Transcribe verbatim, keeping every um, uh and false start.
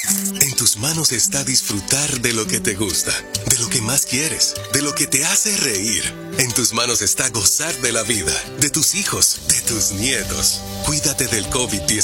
En tus manos está disfrutar de lo que te gusta, de lo que más quieres, de lo que te hace reír. En tus manos está gozar de la vida, de tus hijos, de tus nietos. Cuídate del COVID